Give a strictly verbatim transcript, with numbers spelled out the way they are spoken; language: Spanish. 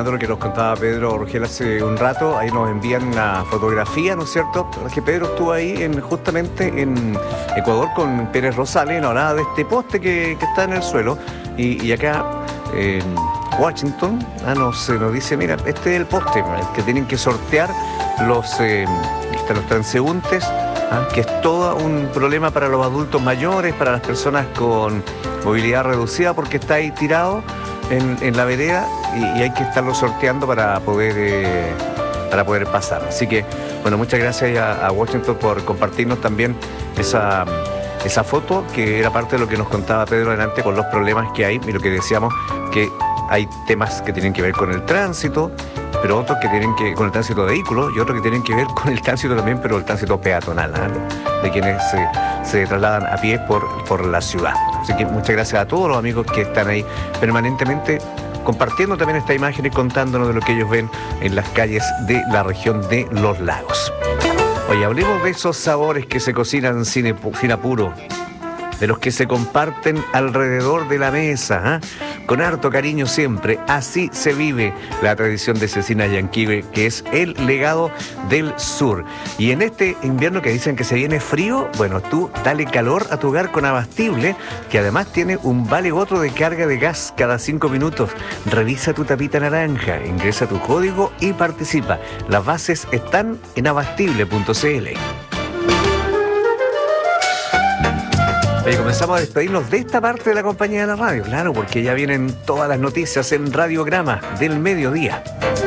retomando lo que nos contaba Pedro Rugel hace un rato, ahí nos envían una fotografía, ¿no es cierto? Que Pedro estuvo ahí en, justamente en Ecuador con Pérez Rosales, nos hablaba de este poste que, que está en el suelo, y, y acá en Washington ah, nos, nos dice, mira, este es el poste, el que tienen que sortear los, eh, los transeúntes, ¿ah? Que es todo un problema para los adultos mayores, para las personas con movilidad reducida, porque está ahí tirado En, en la vereda y, y hay que estarlo sorteando para poder eh, para poder pasar. Así que, bueno, muchas gracias a, a Washington por compartirnos también esa, esa foto, que era parte de lo que nos contaba Pedro delante con los problemas que hay y lo que decíamos, que hay temas que tienen que ver con el tránsito, pero otros que tienen que con el tránsito de vehículos y otros que tienen que ver con el tránsito también, pero el tránsito peatonal, ¿eh? De quienes se, se trasladan a pie por, por la ciudad. Así que muchas gracias a todos los amigos que están ahí permanentemente compartiendo también esta imagen y contándonos de lo que ellos ven en las calles de la región de Los Lagos. Oye, hablemos de esos sabores que se cocinan sin, sin apuro, de los que se comparten alrededor de la mesa, ¿eh? Con harto cariño siempre. Así se vive la tradición de Cecina Llanquihue, que es el legado del sur. Y en este invierno que dicen que se viene frío, bueno, tú dale calor a tu hogar con Abastible, que además tiene un vale otro de carga de gas cada cinco minutos. Revisa tu tapita naranja, ingresa tu código y participa. Las bases están en abastible punto c l. Oye, comenzamos a despedirnos de esta parte de la compañía de la radio, claro, porque ya vienen todas las noticias en Radiograma del mediodía.